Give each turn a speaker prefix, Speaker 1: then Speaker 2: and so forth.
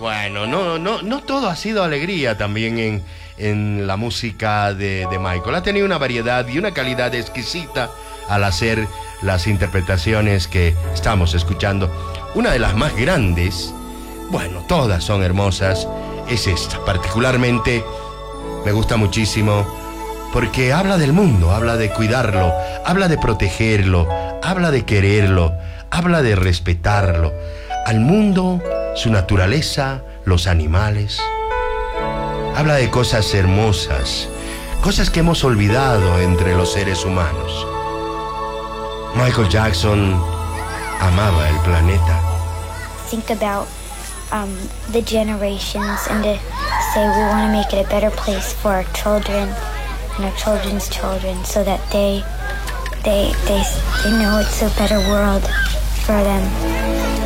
Speaker 1: Bueno, no todo ha sido alegría también en la música de Michael. Ha tenido una variedad y una calidad exquisita al hacer las interpretaciones que estamos escuchando. Una de las más grandes, bueno, todas son hermosas, es esta. Particularmente me gusta muchísimo porque habla del mundo, habla de cuidarlo, habla de protegerlo, habla de quererlo, habla de respetarlo. Al mundo, su naturaleza, los animales. Habla de cosas hermosas, cosas que hemos olvidado entre los seres humanos. Michael Jackson amaba el planeta.
Speaker 2: Think about the generations and to say we want to make it a better place for our children and our children's children, so that they know it's a better world for them.